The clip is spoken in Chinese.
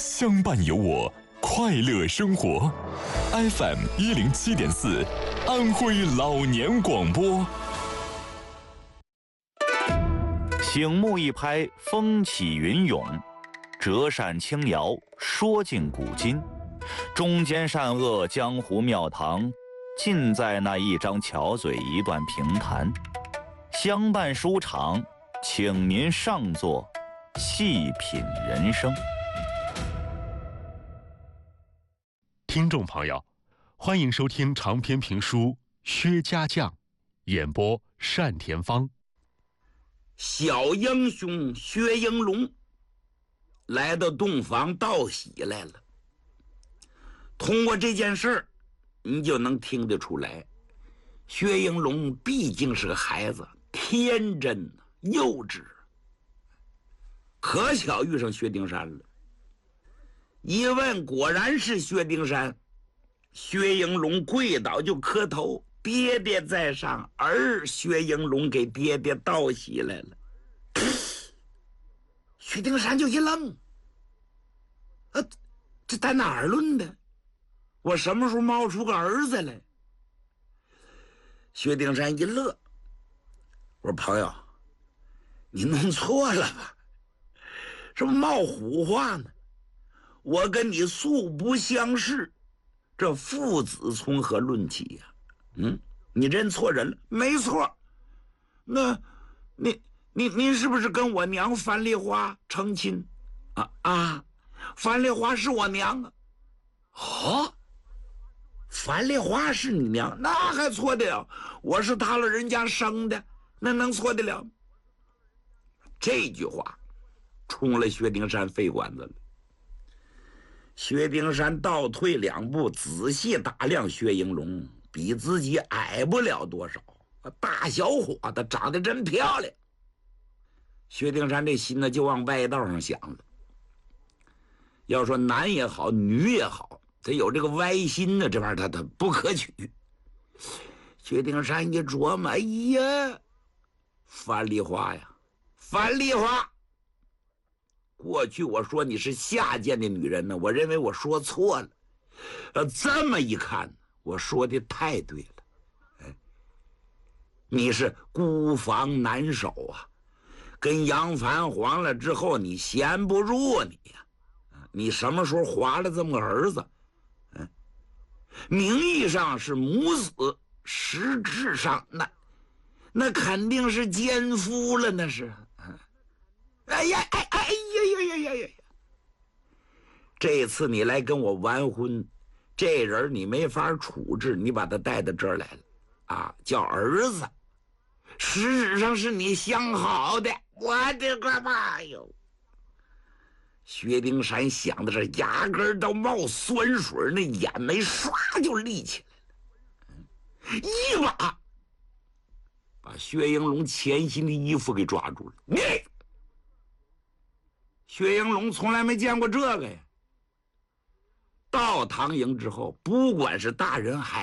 相伴有我，快乐生活。FM107.4，安徽老年广播。 醒目一拍，风起云涌；折扇轻摇，说尽古今。中间善恶，江湖庙堂，尽在那一张巧嘴，一段评弹。相伴书场，请您上座，细品人生。 听众朋友，欢迎收听长篇评书《薛家将》，演播单田芳。 小英雄薛应龙来到洞房道喜来了。通过这件事儿，你就能听得出来，薛应龙毕竟是个孩子，天真幼稚，可巧遇上薛丁山了。一问，果然是薛丁山。薛应龙跪倒就磕头，爹爹在上，儿薛应龙给爹爹道喜来了。薛丁山就一愣，这在哪儿论的？我什么时候冒出个儿子来？薛丁山一乐，我说朋友，你弄错了吧？这不冒虎话呢？我跟你素不相识，这父子从何论起呀？你认错人了。没错，那您是不是跟我娘樊梨花成亲啊？樊梨花是我娘啊。哦，樊梨花是你娘，那还错得了？我是他老人家生的，那能错得了？这句话冲了薛丁山肺管子了。薛丁山倒退2步，仔细打量薛应龙，比自己矮不了多少，大小伙子长得真漂亮。薛丁山这心呢就往歪道上想了。要说男也好，女也好，他有这个歪心呢，这玩意儿他不可取。薛丁山一琢磨，哎呀，樊梨花呀，樊梨花。过去我说你是下贱的女人呢，我认为我说错了。这么一看，我说的太对了。你是孤房难守啊，跟杨凡黄了之后，你闲不住你呀。你什么时候划了这么个儿子？名义上是母子，实质上那肯定是奸夫了，那是。哎呀！这次你来跟我完婚，这人你没法处置，你把他带到这儿来了叫儿子，实质上是你相好的。我的个妈哟！薛丁山想的是牙根都冒酸水，那眼眉唰就立起来了，一把把薛应龙前心的衣服给抓住了。薛应龙从来没见过这个呀。到唐营之后，不管是大人孩